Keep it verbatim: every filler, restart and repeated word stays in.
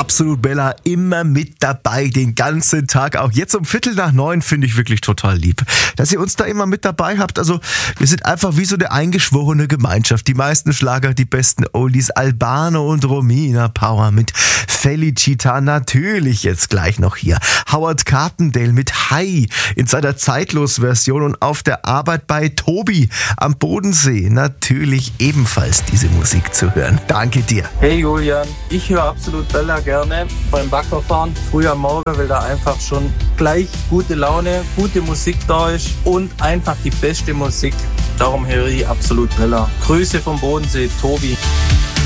Absolut Bella immer mit dabei, den ganzen Tag. Auch jetzt um Viertel nach neun finde ich wirklich total lieb, dass ihr uns da immer mit dabei habt. Also wir sind einfach wie so eine eingeschworene Gemeinschaft. Die meisten Schlager, die besten Oldies, Albano und Romina Power mit Felicita. Natürlich jetzt gleich noch hier Howard Carpendale mit Hi in seiner Zeitlos-Version und auf der Arbeit bei Tobi am Bodensee. Natürlich ebenfalls diese Musik zu hören. Danke dir. Hey Julian, ich höre Absolut Bella gerne beim Baggerfahren früh am Morgen, weil da einfach schon gleich gute Laune, gute Musik da ist und einfach die beste Musik. Darum höre ich Absolut Bella. Grüße vom Bodensee, Tobi.